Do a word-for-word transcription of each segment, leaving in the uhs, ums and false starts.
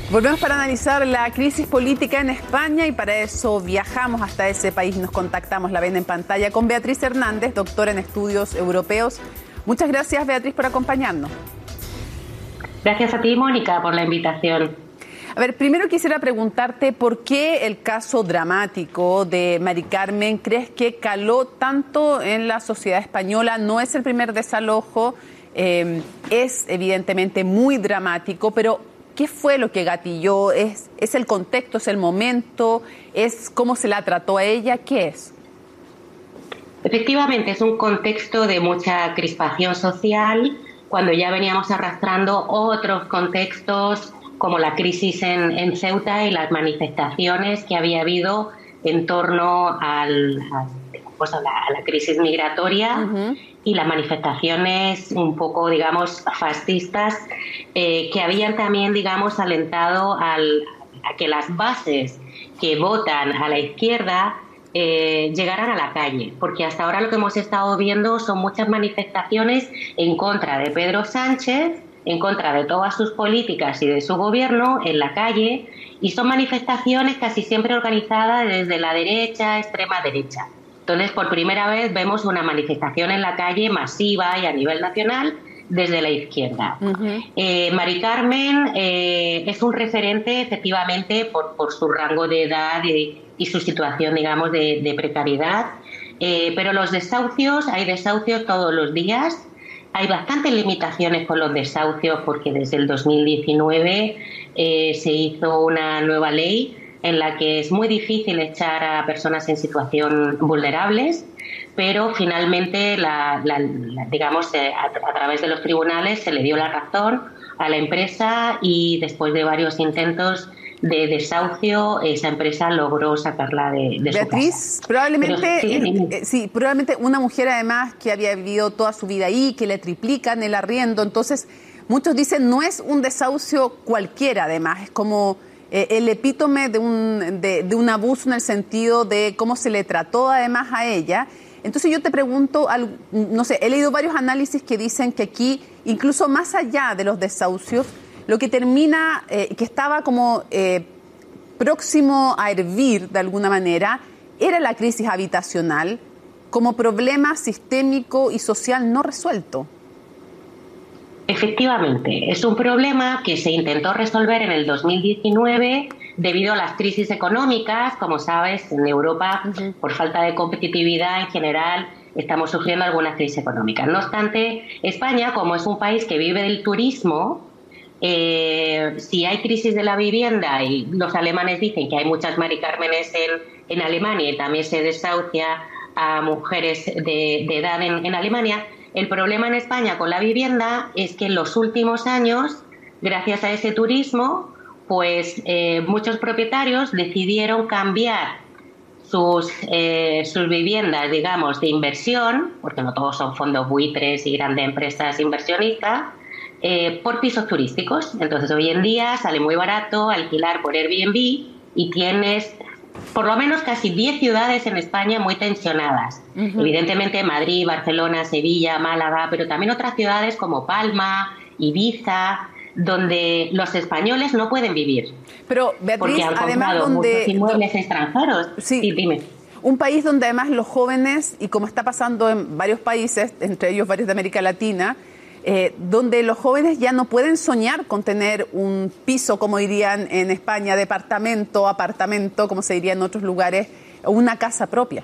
Volvemos para analizar la crisis política en España y para eso viajamos hasta ese país. Nos contactamos, la ven en pantalla, con Beatriz Hernández, doctora en estudios europeos. Muchas gracias, Beatriz, por acompañarnos. Gracias a ti, Mónica, por la invitación. A ver, primero quisiera preguntarte por qué el caso dramático de Mari Carmen crees que caló tanto en la sociedad española. No es el primer desalojo, eh, es evidentemente muy dramático, pero ¿qué fue lo que gatilló? ¿Es, es el contexto, es el momento, es cómo se la trató a ella? ¿Qué es? Efectivamente, es un contexto de mucha crispación social, cuando ya veníamos arrastrando otros contextos como la crisis en, en Ceuta y las manifestaciones que había habido en torno al, a, pues a, la, a la crisis migratoria. Uh-huh. Y las manifestaciones un poco, digamos, fascistas eh, que habían también, digamos, alentado al, a que las bases que votan a la izquierda eh, llegaran a la calle. Porque hasta ahora lo que hemos estado viendo son muchas manifestaciones en contra de Pedro Sánchez, en contra de todas sus políticas y de su gobierno en la calle, y son manifestaciones casi siempre organizadas desde la derecha, extrema derecha. Entonces, por primera vez vemos una manifestación en la calle masiva y a nivel nacional desde la izquierda. Uh-huh. Eh, Mari Carmen eh, es un referente, efectivamente, por, por su rango de edad y, y su situación, digamos, de, de precariedad. Eh, pero los desahucios, hay desahucios todos los días. Hay bastantes limitaciones con los desahucios porque desde el dos mil diecinueve eh, se hizo una nueva ley en la que es muy difícil echar a personas en situación vulnerables, pero finalmente, la, la, la, digamos, a, a través de los tribunales se le dio la razón a la empresa y después de varios intentos de desahucio, esa empresa logró sacarla de, de Beatriz, su casa. probablemente, Pero, sí, eh, sí, probablemente una mujer además que había vivido toda su vida ahí, que le triplican el arriendo, entonces muchos dicen no es un desahucio cualquiera, además, es como Eh, el epítome de un, de, de un abuso en el sentido de cómo se le trató además a ella. Entonces yo te pregunto, al, no sé, he leído varios análisis que dicen que aquí, incluso más allá de los desahucios, lo que termina, eh, que estaba como eh, próximo a hervir de alguna manera, era la crisis habitacional como problema sistémico y social no resuelto. Efectivamente, es un problema que se intentó resolver en el dos mil diecinueve debido a las crisis económicas. Como sabes, en Europa, uh-huh. por falta de competitividad en general, estamos sufriendo alguna crisis económica. No obstante, España, como es un país que vive del turismo, eh, si hay crisis de la vivienda, y los alemanes dicen que hay muchas Mari Cármenes en, en Alemania y también se desahucia a mujeres de, de edad en, en Alemania. El problema en España con la vivienda es que en los últimos años, gracias a ese turismo, pues eh, muchos propietarios decidieron cambiar sus, eh, sus viviendas, digamos, de inversión, porque no todos son fondos buitres y grandes empresas inversionistas, eh, por pisos turísticos. Entonces, hoy en día sale muy barato alquilar por Airbnb y tienes por lo menos casi diez ciudades en España muy tensionadas. Uh-huh. Evidentemente Madrid, Barcelona, Sevilla, Málaga, pero también otras ciudades como Palma, Ibiza, donde los españoles no pueden vivir. Pero, Beatriz, porque han además comprado donde muchos inmuebles do... extranjeros. Sí, sí, dime. Un país donde además los jóvenes, y como está pasando en varios países, entre ellos varios de América Latina, Eh, donde los jóvenes ya no pueden soñar con tener un piso, como dirían en España, departamento, apartamento, como se diría en otros lugares, o una casa propia.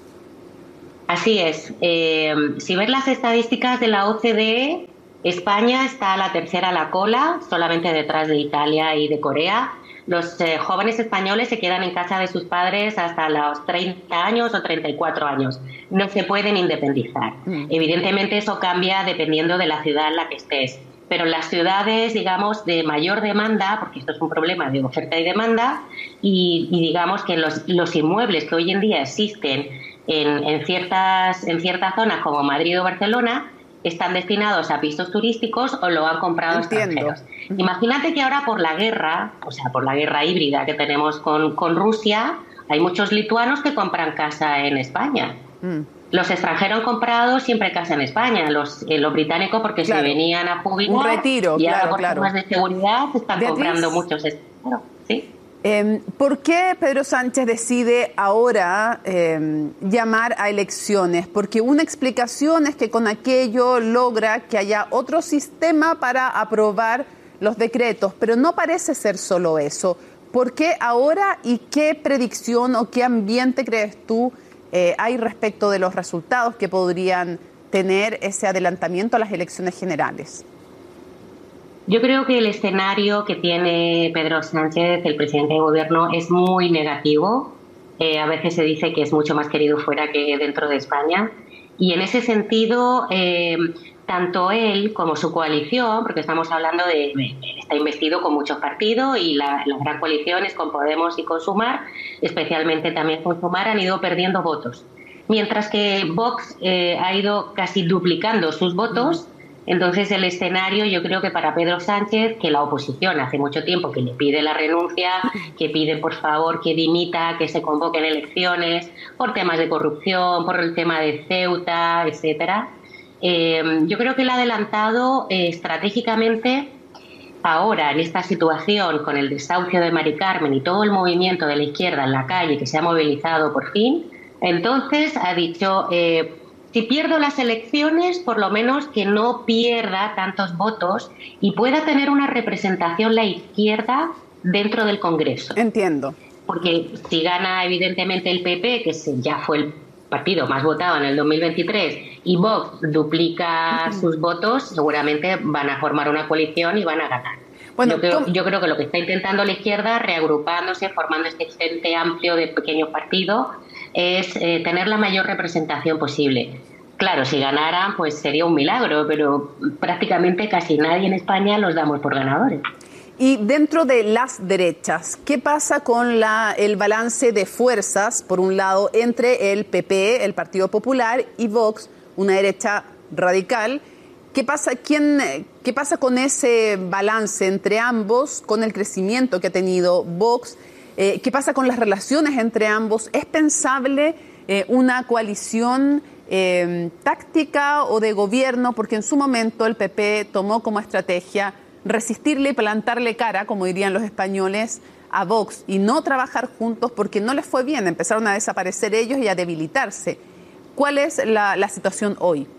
Así es. Eh, si ves las estadísticas de la O C D E, España está a la tercera a la cola, solamente detrás de Italia y de Corea. Los eh, jóvenes españoles se quedan en casa de sus padres hasta los treinta años o treinta y cuatro años. No se pueden independizar. Mm. Evidentemente eso cambia dependiendo de la ciudad en la que estés. Pero las ciudades, digamos, de mayor demanda, porque esto es un problema de oferta y demanda, y, y digamos que los, los inmuebles que hoy en día existen en, en, ciertas, en ciertas zonas como Madrid o Barcelona, están destinados a pisos turísticos o lo han comprado Entiendo. extranjeros. Imagínate que ahora por la guerra, o sea, por la guerra híbrida que tenemos con, con Rusia, hay muchos lituanos que compran casa en España. Mm. Los extranjeros han comprado siempre casa en España, los, eh, los británicos porque claro. se venían a jubilar. Un retiro, y ahora claro, por claro. temas de seguridad están Beatriz, comprando muchos. Claro, sí. Eh, ¿Por qué Pedro Sánchez decide ahora eh, llamar a elecciones? Porque una explicación es que con aquello logra que haya otro sistema para aprobar los decretos, pero no parece ser solo eso. ¿Por qué ahora y qué predicción o qué ambiente crees tú eh, hay respecto de los resultados que podrían tener ese adelantamiento a las elecciones generales? Yo creo que el escenario que tiene Pedro Sánchez, el presidente de gobierno, es muy negativo. Eh, a veces se dice que es mucho más querido fuera que dentro de España. Y en ese sentido, eh, tanto él como su coalición, porque estamos hablando de, él está investido con muchos partidos y la, la gran coalición es con Podemos y con Sumar, especialmente también con Sumar, han ido perdiendo votos. Mientras que Vox eh, ha ido casi duplicando sus votos. Entonces el escenario, yo creo que para Pedro Sánchez, que la oposición hace mucho tiempo que le pide la renuncia, que pide por favor que dimita, que se convoquen elecciones por temas de corrupción, por el tema de Ceuta, etcétera. Eh, yo creo que él ha adelantado eh, estratégicamente ahora en esta situación con el desahucio de Mari Carmen y todo el movimiento de la izquierda en la calle que se ha movilizado por fin. Entonces ha dicho... Eh, Si pierdo las elecciones, por lo menos que no pierda tantos votos y pueda tener una representación la izquierda dentro del Congreso. Entiendo. Porque si gana evidentemente el P P, que ya fue el partido más votado en el dos mil veintitrés, y Vox duplica uh-huh. sus votos, seguramente van a formar una coalición y van a ganar. Bueno, yo, creo, yo creo que lo que está intentando la izquierda, reagrupándose, formando este frente amplio de pequeños partidos, es eh, tener la mayor representación posible. Claro, si ganaran, pues sería un milagro, pero prácticamente casi nadie en España los damos por ganadores. Y dentro de las derechas, ¿qué pasa con la, el balance de fuerzas, por un lado, entre el P P, el Partido Popular, y Vox, una derecha radical? ¿Qué pasa, quién, ¿Qué pasa con ese balance entre ambos, con el crecimiento que ha tenido Vox? Eh, ¿Qué pasa con las relaciones entre ambos? ¿Es pensable eh, una coalición eh, táctica o de gobierno? Porque en su momento el P P tomó como estrategia resistirle y plantarle cara, como dirían los españoles, a Vox y no trabajar juntos porque no les fue bien. Empezaron a desaparecer ellos y a debilitarse. ¿Cuál es la, la situación hoy?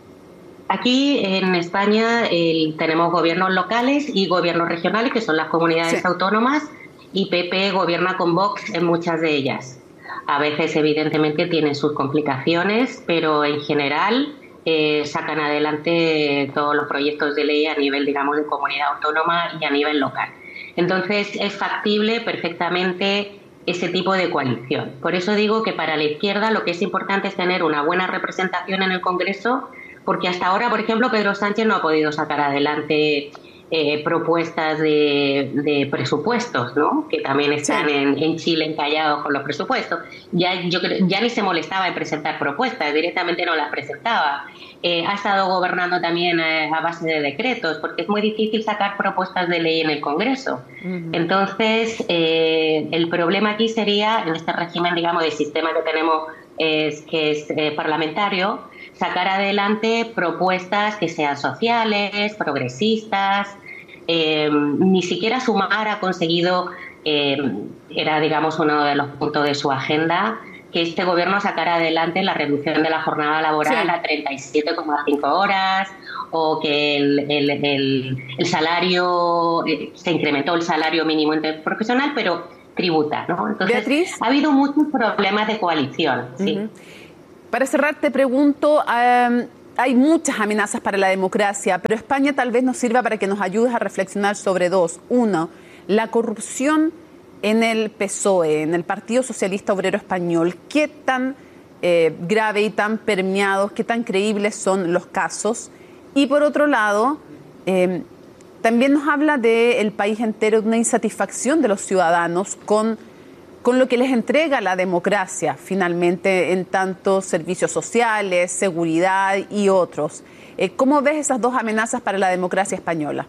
Aquí en España eh, tenemos gobiernos locales y gobiernos regionales, que son las comunidades sí. autónomas, y P P gobierna con Vox en muchas de ellas. A veces, evidentemente, tienen sus complicaciones, pero en general eh, sacan adelante todos los proyectos de ley a nivel, digamos, de comunidad autónoma y a nivel local. Entonces, es factible perfectamente ese tipo de coalición. Por eso digo que para la izquierda lo que es importante es tener una buena representación en el Congreso, porque hasta ahora, por ejemplo, Pedro Sánchez no ha podido sacar adelante eh, propuestas de, de presupuestos, ¿no? Que también están sí. en, en Chile encallados con los presupuestos. Ya, yo, ya ni se molestaba en presentar propuestas, directamente no las presentaba. Eh, ha estado gobernando también eh, a base de decretos, porque es muy difícil sacar propuestas de ley en el Congreso. Uh-huh. Entonces, eh, el problema aquí sería, en este régimen, digamos, de sistema que tenemos, es, que es eh, parlamentario, sacar adelante propuestas que sean sociales, progresistas. Eh, ni siquiera Sumar ha conseguido, eh, era digamos uno de los puntos de su agenda, que este gobierno sacara adelante la reducción de la jornada laboral sí. a treinta y siete coma cinco horas, o que el, el, el, el salario, eh, se incrementó el salario mínimo interprofesional, pero tributa, ¿no? Entonces, Beatriz, ha habido muchos problemas de coalición, ¿sí? Uh-huh. Para cerrar, te pregunto, um, hay muchas amenazas para la democracia, pero España tal vez nos sirva para que nos ayudes a reflexionar sobre dos. Uno, la corrupción en el P S O E, en el Partido Socialista Obrero Español. ¿Qué tan eh, grave y tan permeados, qué tan creíbles son los casos? Y por otro lado, eh, también nos habla del país entero, de una insatisfacción de los ciudadanos con con lo que les entrega la democracia, finalmente, en tantos servicios sociales, seguridad y otros. Eh, ¿Cómo ves esas dos amenazas para la democracia española?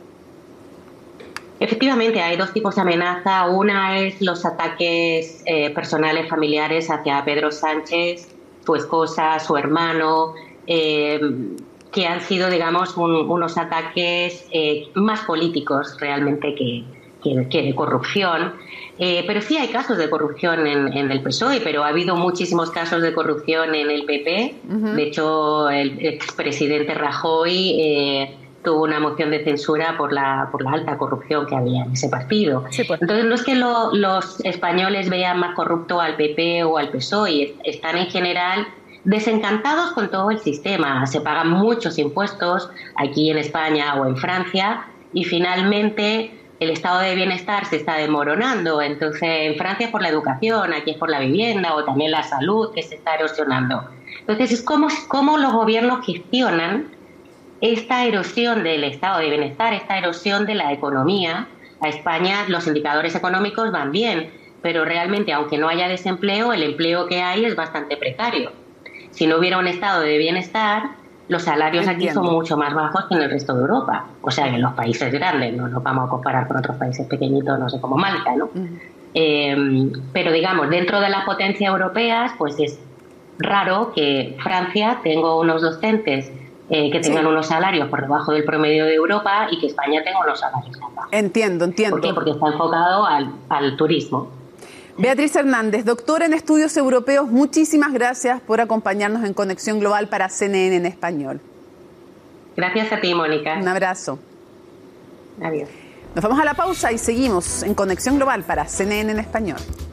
Efectivamente, hay dos tipos de amenaza. Una es los ataques eh, personales, familiares hacia Pedro Sánchez, su esposa, su hermano, eh, que han sido, digamos, un, unos ataques eh, más políticos realmente que, que, que de corrupción. Eh, pero sí hay casos de corrupción en, en el P S O E, pero ha habido muchísimos casos de corrupción en el P P. Uh-huh. De hecho, el expresidente Rajoy eh, tuvo una moción de censura por la, por la alta corrupción que había en ese partido. Sí, pues. Entonces, no es que lo, los españoles vean más corrupto al P P o al P S O E, están en general desencantados con todo el sistema. Se pagan muchos impuestos aquí en España o en Francia y finalmente el estado de bienestar se está desmoronando. Entonces, en Francia es por la educación, aquí es por la vivienda o también la salud que se está erosionando. Entonces, es como, como los gobiernos gestionan esta erosión del estado de bienestar, esta erosión de la economía. A España los indicadores económicos van bien, pero realmente, aunque no haya desempleo, el empleo que hay es bastante precario. Si no hubiera un estado de bienestar, los salarios Entiendo. Aquí son mucho más bajos que en el resto de Europa. O sea, en los países grandes, no nos vamos a comparar con otros países pequeñitos, no sé, como Malta, ¿no? Uh-huh. Eh, pero, digamos, dentro de las potencias europeas, pues es raro que Francia tenga unos docentes eh, que tengan sí. unos salarios por debajo del promedio de Europa y que España tenga unos salarios más bajos. Entiendo, entiendo. ¿Por qué? Porque está enfocado al, al turismo. Beatriz Hernández, doctora en estudios europeos, muchísimas gracias por acompañarnos en Conexión Global para C N N en español. Gracias a ti, Mónica. Un abrazo. Adiós. Nos vamos a la pausa y seguimos en Conexión Global para C N N en español.